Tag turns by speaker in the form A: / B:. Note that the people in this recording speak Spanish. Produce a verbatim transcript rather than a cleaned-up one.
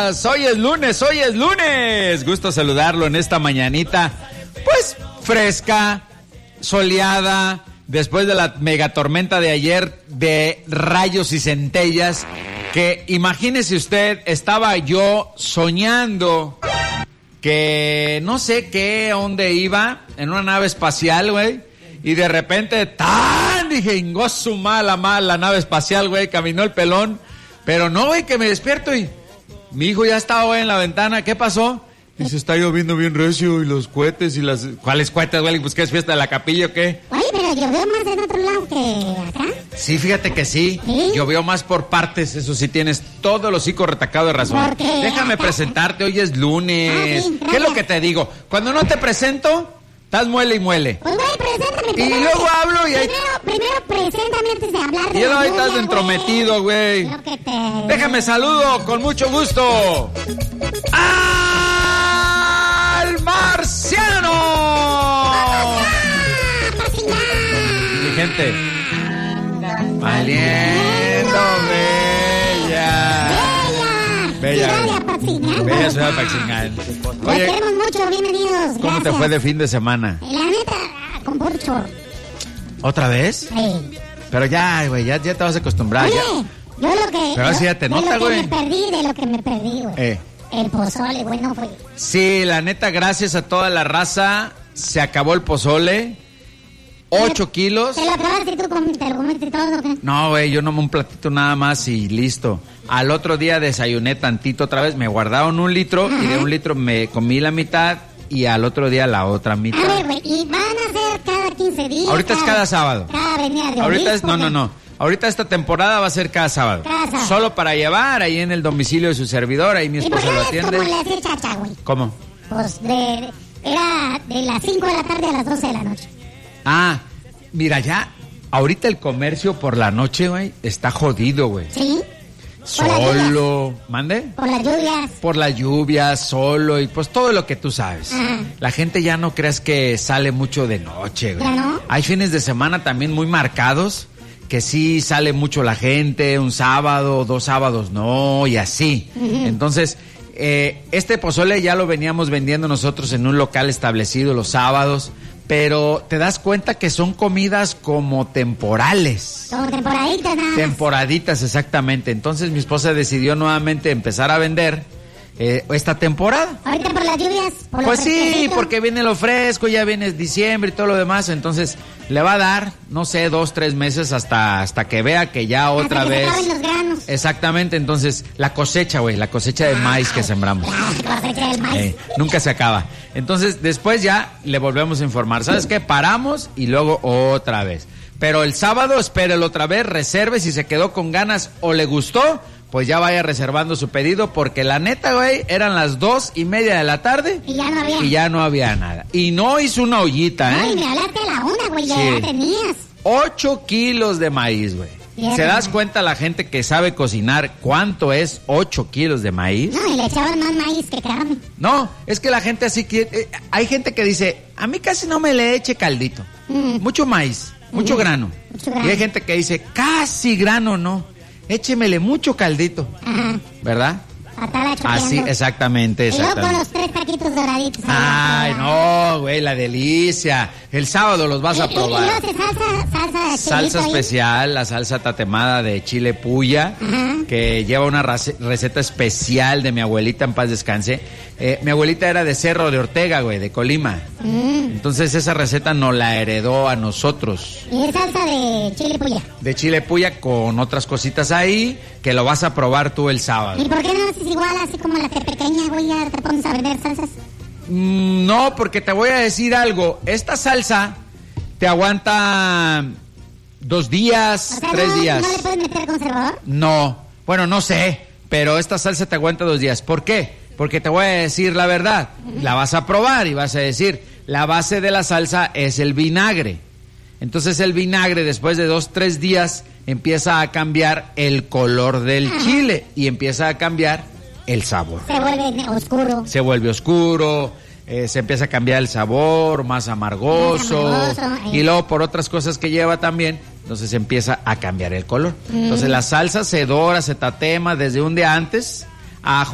A: días. Hoy es lunes, hoy es lunes. Gusto saludarlo en esta mañanita, pues fresca, soleada, después de la megatormenta de ayer de rayos y centellas, que imagínese usted, estaba yo soñando que no sé qué, dónde iba, en una nave espacial, güey, y de repente, ¡tan! Dije, ingó su mala, mala nave espacial, güey, caminó el pelón, pero no, güey, que me despierto y mi hijo ya estaba, güey, en la ventana. ¿Qué pasó? Dice, está lloviendo bien recio y los cohetes y las... ¿Cuáles cohetes, güey? Pues, ¿qué es fiesta de la capilla o qué?
B: Oye, pero llovió más en otro lado que acá.
A: Sí, fíjate que sí.
B: ¿Sí?
A: Llovió más por partes, eso sí, tienes todo el hocico retacado de razón.
B: ¿Por qué?
A: Déjame
B: Acá.
A: presentarte, hoy es lunes.
B: Ah, sí,
A: ¿Qué es lo que te digo? Cuando no te presento, estás muele y muele.
B: Pues, güey, preséntame.
A: Y
B: primero.
A: luego hablo y ahí...
B: Primero, primero preséntame antes de hablar de
A: Y luego
B: la
A: ahí
B: lluvia,
A: estás entrometido, güey.
B: Lo que te...
A: Déjame saludo con mucho gusto al Marciano.
B: ¡Ah, Marciano!
A: Mi gente, valiendo bella.
B: Bella.
A: Bella.
B: Ciudad de Apatzingán.
A: Bella ciudad de Apatzingán.
B: Los
A: Oye,
B: queremos mucho, bienvenidos.
A: ¿cómo te
B: Gracias.
A: fue de fin de semana?
B: La neta, con puro chorro.
A: ¿Otra vez?
B: Sí.
A: Pero ya, güey, ya, ya te vas a acostumbrar.
B: Oye,
A: Ya.
B: yo lo que...
A: Pero así ya te
B: de
A: nota,
B: lo
A: güey.
B: que me perdí, de lo que me perdí, güey.
A: Eh.
B: El pozole, güey, no fue...
A: Sí, la neta, gracias a toda la raza, se acabó el pozole. Ocho kilos.
B: ¿Te lo acabaste y tú com- te lo comiste todo, o qué?
A: No, güey, yo nomás un platito nada más y listo. Al otro día desayuné tantito otra vez, me guardaron un litro y de un litro me comí la mitad y al otro día la otra
B: A
A: mitad.
B: ver, güey, y van a ser cada quince días.
A: Ahorita es cada sábado.
B: Cada venida de
A: Ahorita es,
B: obispo,
A: no, no,
B: ¿qué?
A: no. Ahorita esta temporada va a ser cada sábado.
B: Cada sábado.
A: Solo para llevar ahí en el domicilio de su servidor, ahí mi
B: ¿Y por
A: esposa
B: qué
A: lo
B: es
A: atiende.
B: como le hacía Chacha, güey?
A: ¿Cómo?
B: Pues de, de- era de las cinco de la tarde a las doce de la noche.
A: Ah, mira ya, ahorita el comercio por la noche, güey, está jodido, güey.
B: ¿Sí? Por las lluvias.
A: Solo, ¿mande?
B: Por las lluvias.
A: Por la lluvia, solo y pues todo lo que tú sabes.
B: Ajá.
A: La gente ya no creas que sale mucho de noche, güey.
B: ¿Ya no?
A: Hay fines de semana también muy marcados que sí sale mucho la gente, un sábado, dos sábados no, y así. Entonces, eh, este pozole ya lo veníamos vendiendo nosotros en un local establecido los sábados, pero te das cuenta que son comidas como temporales.
B: Como temporaditas, nada más.
A: Temporaditas, exactamente. Entonces mi esposa decidió nuevamente empezar a vender eh, esta temporada.
B: Ahorita por las lluvias. Por lo
A: Pues sí,
B: fresquecito.
A: porque viene lo fresco, ya viene diciembre y todo lo demás, entonces le va a dar, no sé, dos, tres meses hasta, hasta que vea que ya otra
B: Hasta que
A: vez...
B: se acaben los granos.
A: Exactamente, entonces la cosecha, güey, la cosecha de maíz que sembramos.
B: La cosecha del maíz.
A: Eh, nunca se acaba. Entonces, después ya le volvemos a informar. ¿Sabes qué? Paramos y luego otra vez. Pero el sábado, espérelo otra vez, reserve si se quedó con ganas o le gustó, pues ya vaya reservando su pedido, porque la neta, güey, eran las dos y media de la tarde
B: Y ya no había.
A: y ya no había nada. Y no hizo una ollita,
B: Ay,
A: ¿eh?
B: me hablaste a la una, güey, ya
A: Sí.
B: la tenías.
A: Ocho kilos de maíz, güey.
B: Bien.
A: ¿Se das cuenta la gente que sabe cocinar cuánto es ocho kilos de maíz?
B: No, y le echaban más maíz que carne.
A: No, es que la gente así quiere... eh, hay gente que dice, a mí casi no me le eche caldito.
B: Mm.
A: Mucho maíz, mucho
B: Mm.
A: grano.
B: Mucho grano.
A: Y hay gente que dice, casi grano no, échemele mucho caldito.
B: Ajá.
A: ¿Verdad?
B: Patada chopeando.
A: Así, exactamente,
B: Y luego con
A: exactamente.
B: los tres taquitos doraditos.
A: Ay, no, güey, la delicia. El sábado los vas a
B: Y, y, y luego
A: probar.
B: hace salsa, salsa,
A: Salsa
B: chilito ahí.
A: especial, la salsa tatemada de chile puya,
B: Ajá.
A: que lleva una race- receta especial de mi abuelita, en paz descanse. Eh, mi abuelita era de Cerro de Ortega, güey, de Colima.
B: Mm.
A: Entonces esa receta nos la heredó a nosotros.
B: Y es salsa de chile puya.
A: De chile puya con otras cositas ahí, que lo vas a probar tú el sábado.
B: ¿Y por qué no haces igual así como la que pequeña, güey, ya te pones a vender salsas?
A: Mm, no, porque te voy a decir algo. Esta salsa te aguanta dos días,
B: O sea,
A: tres
B: no,
A: días.
B: ¿no le puedes meter conservador?
A: No, bueno, no sé, pero esta salsa te aguanta dos días. ¿Por qué? Porque te voy a decir la verdad. La vas a probar y vas a decir, la base de la salsa es el vinagre. Entonces el vinagre después de dos, tres días empieza a cambiar el color del chile y empieza a cambiar el sabor.
B: Se vuelve oscuro.
A: Se vuelve oscuro, eh, se empieza a cambiar el sabor, más amargoso,
B: Más amargoso, eh.
A: y luego por otras cosas que lleva también, entonces empieza a cambiar el color.
B: Mm.
A: Entonces la salsa se dora, se tatema desde un día antes, a